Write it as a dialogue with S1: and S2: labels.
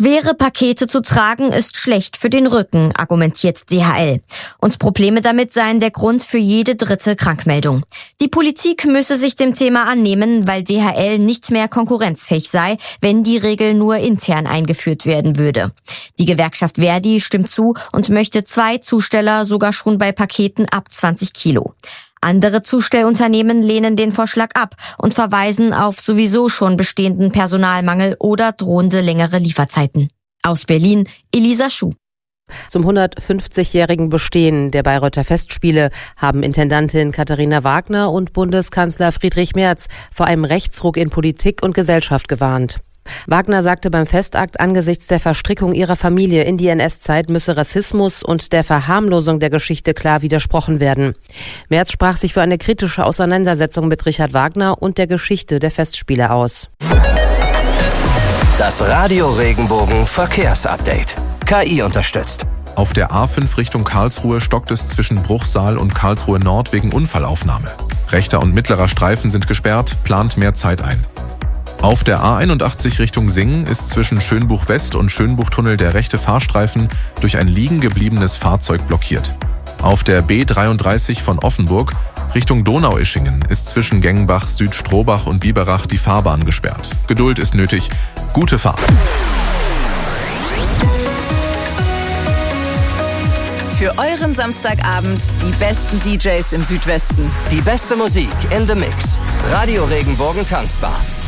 S1: Schwere Pakete zu tragen ist schlecht für den Rücken, argumentiert DHL. Und Probleme damit seien der Grund für jede dritte Krankmeldung. Die Politik müsse sich dem Thema annehmen, weil DHL nicht mehr konkurrenzfähig sei, wenn die Regel nur intern eingeführt werden würde. Die Gewerkschaft Verdi stimmt zu und möchte 2 Zusteller sogar schon bei Paketen ab 20 Kilo. Andere Zustellunternehmen lehnen den Vorschlag ab und verweisen auf sowieso schon bestehenden Personalmangel oder drohende längere Lieferzeiten. Aus Berlin, Elisa Schuh.
S2: Zum 150-jährigen Bestehen der Bayreuther Festspiele haben Intendantin Katharina Wagner und Bundeskanzler Friedrich Merz vor einem Rechtsruck in Politik und Gesellschaft gewarnt. Wagner sagte beim Festakt, angesichts der Verstrickung ihrer Familie in die NS-Zeit müsse Rassismus und der Verharmlosung der Geschichte klar widersprochen werden. Merz sprach sich für eine kritische Auseinandersetzung mit Richard Wagner und der Geschichte der Festspiele aus.
S3: Das Radio Regenbogen Verkehrsupdate. KI unterstützt.
S4: Auf der A5 Richtung Karlsruhe stockt es zwischen Bruchsal und Karlsruhe Nord wegen Unfallaufnahme. Rechter und mittlerer Streifen sind gesperrt, plant mehr Zeit ein. Auf der A81 Richtung Singen ist zwischen Schönbuch West und Schönbuchtunnel der rechte Fahrstreifen durch ein liegen gebliebenes Fahrzeug blockiert. Auf der B33 von Offenburg Richtung Donauischingen ist zwischen Gengenbach, Südstrohbach und Biberach die Fahrbahn gesperrt. Geduld ist nötig. Gute Fahrt.
S5: Für euren Samstagabend die besten DJs im Südwesten.
S3: Die beste Musik in the Mix. Radio Regenbogen tanzbar.